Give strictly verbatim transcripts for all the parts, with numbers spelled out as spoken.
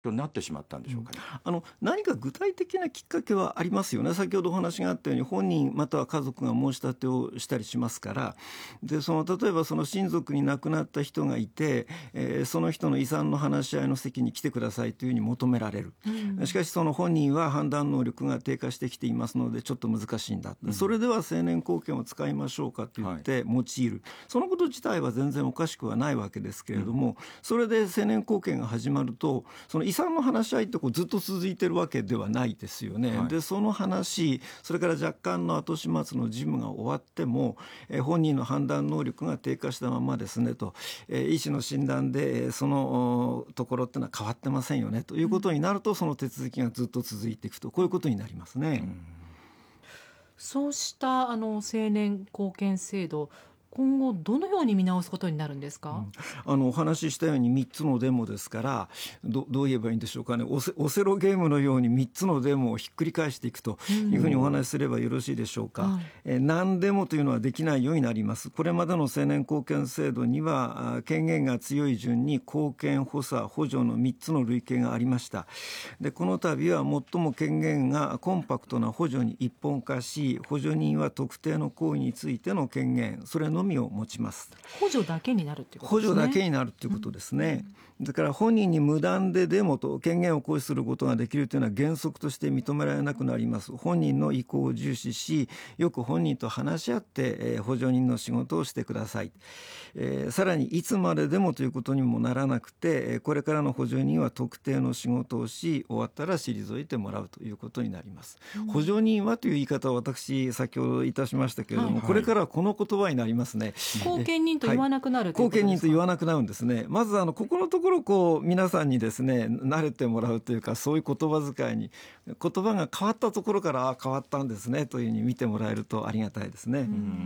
になってしまったんでしょうかね。 うん、あの何か具体的なきっかけはありますよね。先ほどお話があったように本人または家族が申し立てをしたりしますから、でその例えばその親族に亡くなった人がいて、えー、その人の遺産の話し合いの席に来てくださいというふうに求められる、うん、しかしその本人は判断能力が低下してきていますのでちょっと難しいんだ、うん、それでは成年後見を使いましょうかと言って用いる、はい、そのこと自体は全然おかしくはないわけですけれども、うん、それで成年後見が始まるとその遺産の話し合いってこうずっと続いてるわけではないですよね、はい、でその話それから若干の後始末の事務が終わっても、えー、本人の判断能力が低下したままですねと、えー、医師の診断で、えー、そのところってのは変わってませんよねということになると、うん、その手続きがずっと続いていくとこういうことになりますね、うん、 そうしたあの成年後見制度今後どのように見直すことになるんですか？ うん、あのお話ししたようにみっつのデモですから ど, どう言えばいいんでしょうかね。オセ、オセロゲームのようにみっつのデモをひっくり返していくというふうにお話しすればよろしいでしょうか、うん、え何デモというのはできないようになります。これまでの成年後見制度には権限が強い順に後見補佐補助のみっつの類型がありました。でこの度は最も権限がコンパクトな補助に一本化し、補助人は特定の行為についての権限それのみを持ちます。 補助だけになるっていうことですね。 補助だけになるということですね、うん、だから本人に無断でデモと権限を行使することができるというのは原則として認められなくなります。本人の意向を重視しよく本人と話し合って、えー、補助人の仕事をしてください、えー、さらにいつまででもということにもならなくてこれからの補助人は特定の仕事をし終わったら退いてもらうということになります、うん、補助人はという言い方を私先ほどいたしましたけれども、はい、これからはこの言葉になりますね。 後見人と言わなくなるということですか？ 後見人と言わなくなるんですね。まずあのここのところこう皆さんにですね慣れてもらうというか、そういう言葉遣いに言葉が変わったところからあ変わったんですねというふうに見てもらえるとありがたいですね、うん、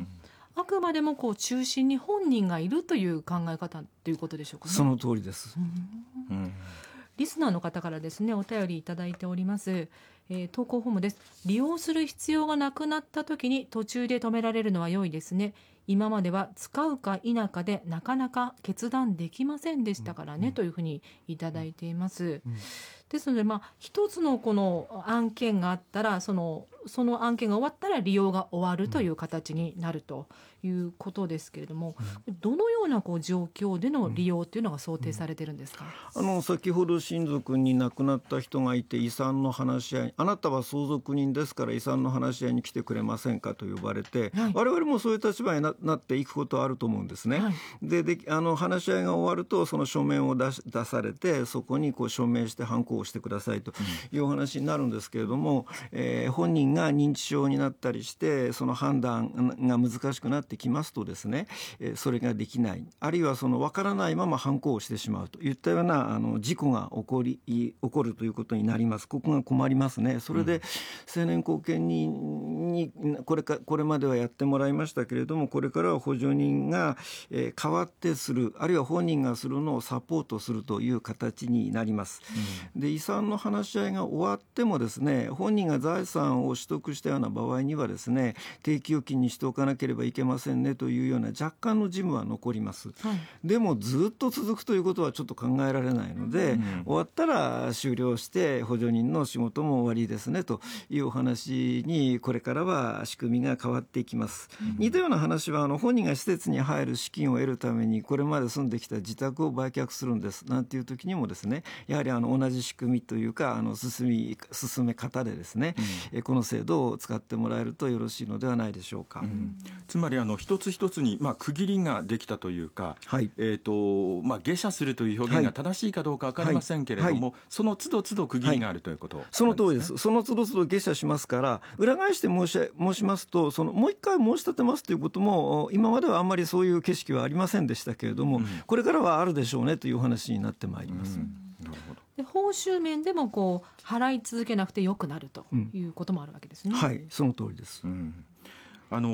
あくまでもこう中心に本人がいるという考え方ということでしょうかね。 その通りです、 うんうん、リスナーの方からですねお便りいただいております。えー、投稿フォームです。利用する必要がなくなった時に途中で止められるのは良いですね。今までは使うか否かでなかなか決断できませんでしたからね、うん、というふうにいただいています、うん、ですので、まあ、一つのこの案件があったらその、その案件が終わったら利用が終わるという形になるということですけれども、うん、どのようなこう状況での利用というのが想定されているんですか？ あの先ほど親族に亡くなった人がいて遺産の話し合い、あなたは相続人ですから遺産の話し合いに来てくれませんかと呼ばれて、はい、我々もそういう立場に な, なっていくことはあると思うんですね、はい、でであの話し合いが終わるとその書面を 出, し出されてそこにこう署名してハンコをしてくださいというお話になるんですけれども、うんえー、本人が認知症になったりしてその判断が難しくなってきますとですね、えー、それができない、あるいはその分からないままハンコをしてしまうといったようなあの事故が起こり起こるということになります。ここが困りますね。それで、うん、成年後見人にこれかこれまではやってもらいましたけれども、これからは補助人が、えー、代わってする、あるいは本人がするのをサポートするという形になります、うん、で遺産の話し合いが終わってもですね本人が財産を取得したような場合にはですね定期預金にしておかなければいけませんねというような若干の事務は残ります、はい、でもずっと続くということはちょっと考えられないので、うん、終わったら終了して補助人の仕事も終わりですねというお話にこれからは仕組みが変わっていきます、うん、似たような話はあの本人が施設に入る資金を得るためにこれまで住んできた自宅を売却するんですなんていう時にもですねやはりあの同じ仕組みというかあの進み進め方でですね、うん、この制度を使ってもらえるとよろしいのではないでしょうか、うん、 つまりあの一つ一つに、まあ、区切りができたというか、はいえーとまあ、下車するという表現が正しいかどうか分かりませんけれども、はいはい、その都度都度区切りがあるということ、はい、 その通りです。その都度都度下車しますから裏返して申し、申しますとそのもう一回申し立てますということも今まではあんまりそういう景色はありませんでしたけれども、うん、これからはあるでしょうねという話になってまいります、うん、 なるほど。で報酬面でもこう払い続けなくてよくなるということもあるわけですね、 うん、はいその通りです、 うん、あの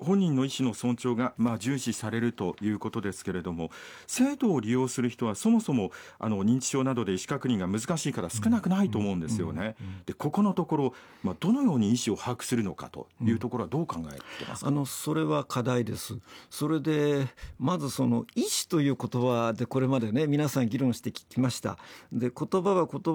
本人の意思の尊重がまあ重視されるということですけれども、制度を利用する人はそもそもあの認知症などで意思確認が難しいから少なくないと思うんですよね。でここのところ、まあ、どのように意思を把握するのかというところはどう考えてますか。 あのそれは課題です。それでまずその意思という言葉でこれまでね皆さん議論してきました。で言葉は言葉